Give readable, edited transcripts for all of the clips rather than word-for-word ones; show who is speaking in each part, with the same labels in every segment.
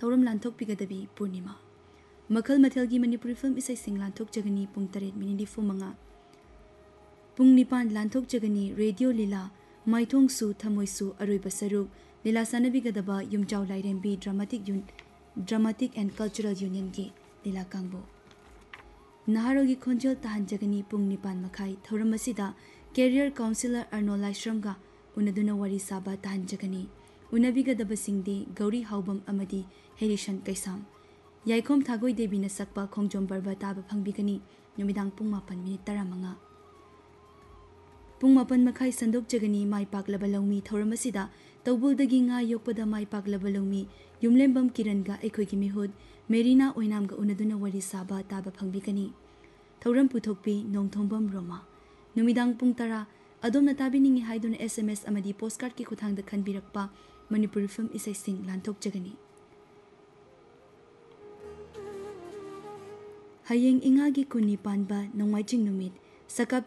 Speaker 1: थौरम लांथोकपिगदबी पूर्णिमा मखल मथेलगी Manipuri film इसाई सिंग लांथोकजगनी पुंग 8:45 पुंग 9 लांथोकजगनी radio लीला माइथोंगसु थमोइसु अरोइब सरुक लीला सानबिगदबा युमजाव लाइरेंबी dramatic and cultural union की लीला कांगबो नहारोगी खोंजल ताहंजगनी पुंग 9 मखाई थौरम असिदा कैरियर काउंसिलर अर्नो लाइश्रमगा उनदुना वरी साबा ताहंजगनी उनबिगदबसिंगदी गौरी हाउबम अमदी हेरिशन कैसाम याइखोम थागोई देवी न सकपा खोंजोम बरबा ताब फंगबिगनी नुमिदांग पुंग 9:15 पुंग 9 मखाई संदोक जगनी माई पाकलबा लौमी थौरम असिदा तौबुलदगी nga योकपदा माई पाकलबा लौमी युमलेंबम किरणगा एखोइगी मिहुद मेरीना ओइनामगा उनदुना वरी साबा ताब फंगबिगनी थौरम पुथोकपी नोंथोंबम रोमा नुमिदांग पुंग 10 अदोमना ताबिनिंगी हाइदुना SMS अमदी पोस्टकार्ड की खुथांगदा खनबिरकपा मणिपुरी फिल्म इसाई सिंग लांथोक जगनी हयेंग इंगागी कुनी पानबा नोंमाइजिंग नुमित सकाप्ता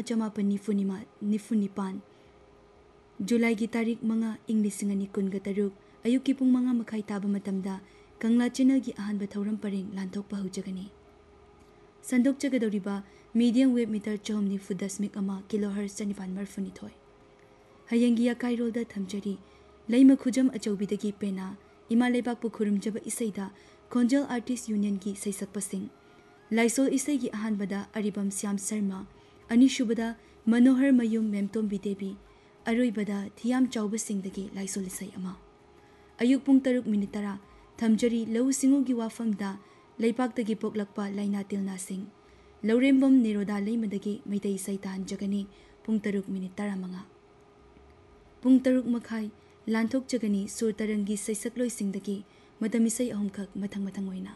Speaker 1: 1995 जुलाई की तारीख 5 इंग 2013 अयुकी पुंग 5 मखाई ताबा मतमदा कंगला चैनल की अहानबा थौरम परेंग लांथोकपा हौजगनी संदोक जगदौरिबा medium wave metre 4.9 kilohertz 942 हयेंगी याकाइरोलदा थमजरी lamb खुजम अचौबिदगी पेना इमा लेबाकपु खुरुमजबा इसैदा खोंजल आर्टिस्ट यूनियन की सैसकपसिंग लाइसोल इसै की अहानबदा अरिबम श्याम शर्मा अनिशुबदा मनोहर मयूम मेमतोंबी देवी अरोइबदा थियाम चौबसिंगदगी लाइसोल इसै अमा अयुक पुंग 6:10 थमजरी लौ सिंगोगी वाफमदा लैपाकदगी पोकलकपा लाइना तिलना सिंह लौरेंबम नेरोदा लैमदगी मैतै इसै ताहंजगनी पुंग 6:15 पुंग 6 मखाई लांथोक जगनी सुर तरंगी सैसकलोइसिंगदगी मतमिसै अहुमखक मथंग ओइना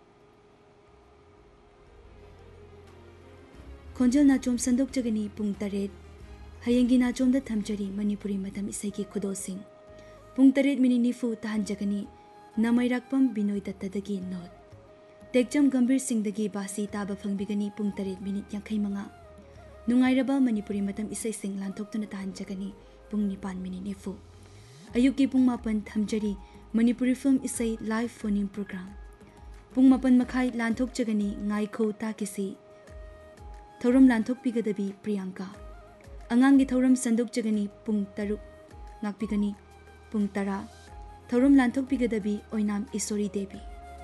Speaker 1: खोंजल नाचोम संदोक जगनी पुंग 8 हयेंगी नाचोमदा थमजरी मणिपुरी मतम इसै की खुदोसिंग पुंग 8:90 ताहंजगनी नमैराकपम बिनोय दत्तदगी नोट तेगजम गंभीर सिंगदगी बासी ताबा फंगबिगनी पुंग 8:55 नुंगाइरबा मणिपुरी मतम इसै सिंग लांथोक्तुना ताहंजगनी पुंग 9:90 अयुकी पुंग 9 थमजरी मणिपुरी फिल्म इसै लाइव फोनिंग प्रोग्राम पुंग 9 मखाई लांथोक जगनी ngaikho takisi थौरम लांथोक पिगदबी प्रियंका अंगांगी थौरम संदोक जगनी पुंग 6 नाकपिगनी पुंग 10 थौरम लांथोक पिगदबी ओइनाम ईश्वरी देवी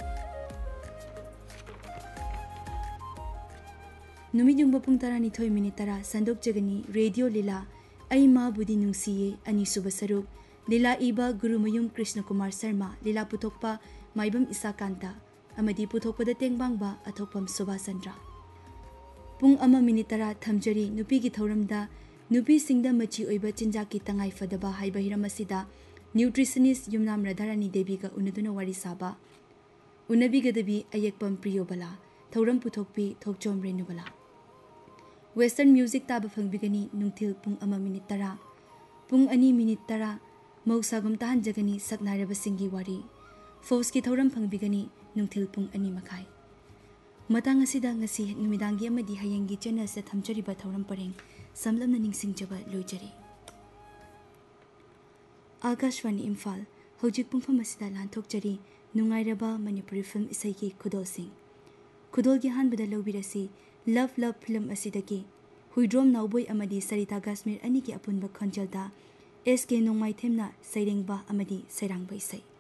Speaker 1: नुमिजुंग पुंग 12:10 संदोक जगनी रेडियो लीला आई मां बुदी नुंसिये अनिसुब सरुक लीला इबा गुरुमयुम कृष्ण कुमार शर्मा लीला पुथोकपा माइबम इसाकांता अमदी पुथोकपदा तेंगबांगबा अथोकपम सुभाचंद्र पुंग 1:10 थमजरी नुपी की थौरमदा नुपी सिंगदा मची ओइबा चिंजा की तंगाई फदबा हाइबा हिरम असिदा न्यूट्रिशनिस्ट युमनाम राधारानी देवी का उनदुना वरी साबा उनबिगदबी अयेकपम प्रियोबला थौरम पुथोकपी थोकचोम रेनुबला वेस्टर्न म्यूजिक ताबा फंगबिगनी नुंथिल पुंग 1:10 पुंग 2:10 मौसागम ताहंजगनी सकनारबा सिंगी वारी फोस की थौरम फंगबिगनी नुंथिल पुंग 2 मखाई मतंग असिदा ngasi नुमिदांगी अमदी हयेंगी चैनल से थमजरिबा थौरम परेंग समलमना निंगसिंगजबा लोइजरी आकाशवाणी इम्फाल हौजिक पुंफम असिदा लांथोकजरी नुंगाइरबा मणिपुरी फिल्म इसै की खुदोसिंग खुदोलगी हानबदा लौबिरसी लव फिल्म असिदगी हुइड्रोम नाउबोय अमदी सरिता गास्मीर अनी की अपुनबा खंजलदा SK नोंमाइथेमना सैरेंगबा अमदी सैरांगबा इसै